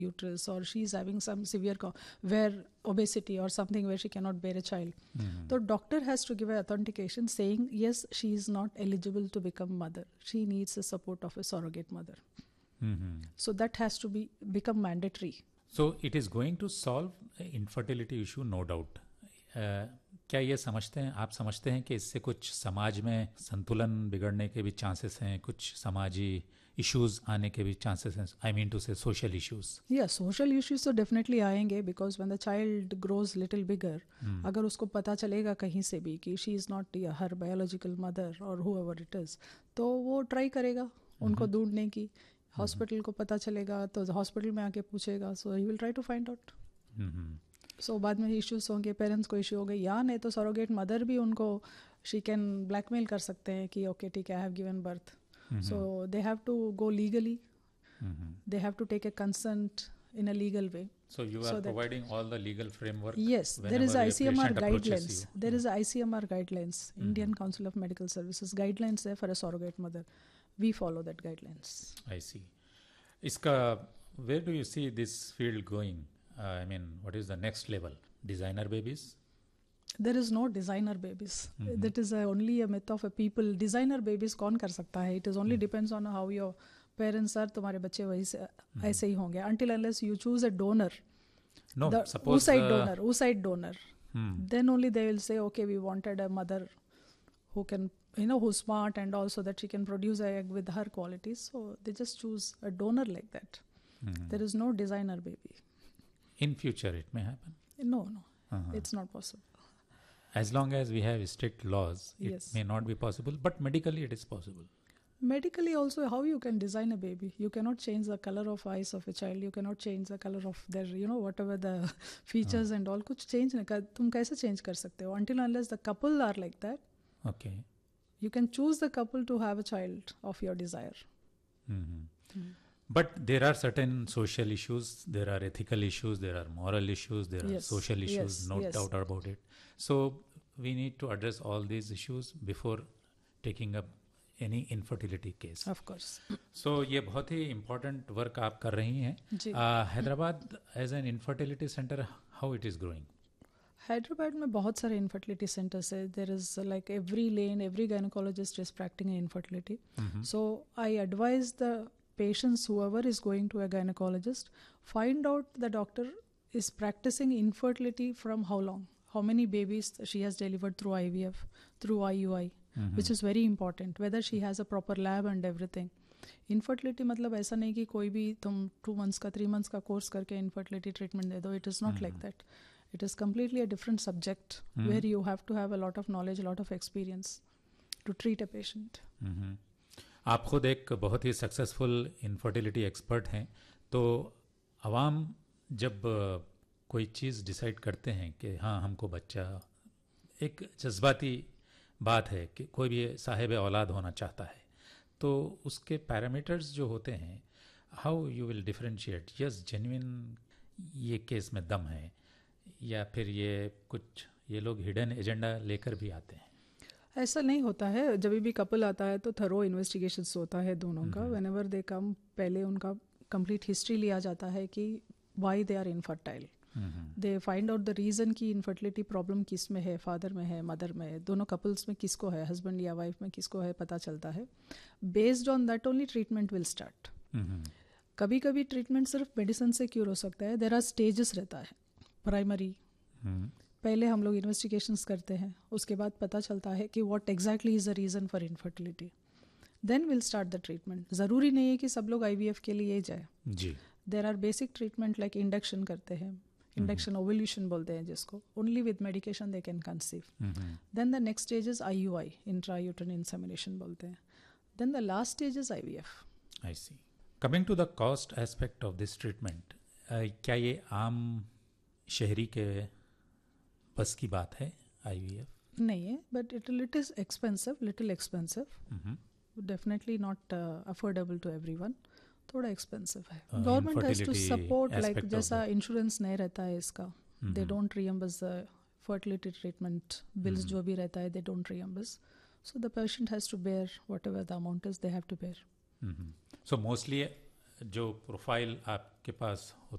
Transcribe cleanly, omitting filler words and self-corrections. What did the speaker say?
uterus, or she's having some severe where obesity or something where she cannot bear a child. So doctor has to give an authentication saying yes, she is not eligible to become mother. She needs the support of a surrogate mother. So that has to become mandatory. So it is going to solve infertility issue, no doubt. क्या ये आप समझते हैं कि इससे कुछ समाज में संतुलन बिगड़ने के भी चांसेस हैं, कुछ समाजी इश्यूज आने के भी चांसेस हैं? आई मीन टू से सोशल इश्यूज. या सोशल इश्यूज तो डेफिनेटली आएंगे, because when the child grows little bigger, अगर उसको पता चलेगा कहीं से भी कि she is not her biological mother और हुएवर इट इज़, तो वो ट्राई करेगा उनको ढूंढने की. हॉस्पिटल को पता चलेगा तो हॉस्पिटल में आके पूछेगा, सो he will try to find out. सो बाद में इश्यूज होंगे, पेरेंट्स को इश्यू हो गए, या नहीं तो सरोगेट मदर भी उनको शी कैन ब्लैकमेल कर सकते हैं कि ओके ठीक है, I have given birth, so they have to go legally, they have to take a consent in a legal way. So you are providing all the legal framework? Yes, there is ICMR guidelines. There is ICMR guidelines, Indian Council of Medical Services guidelines there for a surrogate mother. We follow that guidelines. I see. Iska, where do you see this field going? I mean, what is the next level? Designer babies? There is no designer babies. That is only a myth of a people. Designer babies कौन कर सकता है? It is only depends on how your parents are. तुम्हारे बच्चे वही से ऐसे ही होंगे. Until unless you choose a donor. No, suppose oocyte donor. Then only they will say, okay, we wanted a mother who can, who's smart and also that she can produce an egg with her qualities. So they just choose a donor like that. There is no designer baby. In future, it may happen. No, it's not possible. As long as we have strict laws, it may not be possible, but medically it is possible. Medically also, how you can design a baby? You cannot change the color of eyes of a child. You cannot change the color of their, whatever the features and all. कुछ change नहीं कर, तुम कैसे change कर सकते हो? Until unless the couple are like that. Okay. You can choose the couple to have a child of your desire. But there are certain social issues, there are ethical issues, there are moral issues, there are social issues, no doubt about it. So we need to address all these issues before taking up any infertility case. Of course. So ये बहुत ही important work आप कर रही हैं. Hyderabad as an infertility center, how it is growing? Hyderabad में बहुत सारे infertility centres है. There is like every lane, every gynaecologist is practising infertility. So I advise the patients, whoever is going to a gynecologist, find out the doctor is practicing infertility from how long, how many babies she has delivered through IVF, through IUI, which is very important, whether she has a proper lab and everything. Infertility मतलब ऐसा नहीं कि कोई भी तुम 2 months का 3 months का course करके infertility treatment दे दो. It is not like that. It is completely a different subject where you have to have a lot of knowledge, a lot of experience to treat a patient. आप खुद एक बहुत ही successful infertility expert हैं, तो आवाम जब कोई चीज़ decide करते हैं कि हाँ हमको बच्चा, एक जज्बाती बात है कि कोई भी साहिब औलाद होना चाहता है, तो उसके पैरामीटर्स जो होते हैं, how you will differentiate yes genuine ये केस में दम है, या फिर ये लोग हिडन एजेंडा लेकर भी आते हैं? ऐसा नहीं होता है. जब भी कपल आता है तो थरो इन्वेस्टिगेशंस होता है दोनों का. व्हेनेवर दे कम, पहले उनका कंप्लीट हिस्ट्री लिया जाता है कि why they are infertile. They find out the reason कि इनफर्टिलिटी प्रॉब्लम किस में है, फादर में है, मदर में है, दोनों कपल्स में किसको है, हस्बैंड या वाइफ में किसको है, पता चलता है. Based on that only treatment will start. कभी कभी ट्रीटमेंट सिर्फ मेडिसिन से क्योर हो सकता है. देयर आर स्टेजेस रहता है. प्राइमरी, पहले हम लोग इन्वेस्टिगेशंस करते हैं, उसके बाद पता चलता है कि what exactly is the reason for infertility. Then will start the treatment. ज़रूरी नहीं है कि सब लोग IVF के लिए जाए. There are basic treatment like induction करते हैं, इंडक्शन ओवल्यूशन बोलते हैं जिसको. Only with medication they can conceive. Then the next stage is IUI, intrauterine insemination बोलते हैं. Then the last stage is IVF. I C. Coming to the cost aspect of this treatment, क्या ये आम शहरी के बस की बात है IVF? नहीं है, but it is expensive, little expensive. Definitely not affordable to everyone. थोड़ा एक्सपेंसिव है. Government has to support, like जैसा इंश्योरेंस नहीं रहता है इसका, they don't reimburse the fertility treatment bills. जो भी रहता है they don't reimburse. So the patient has to bear whatever the amount is, they have to bear. So mostly जो प्रोफाइल आप आपके पास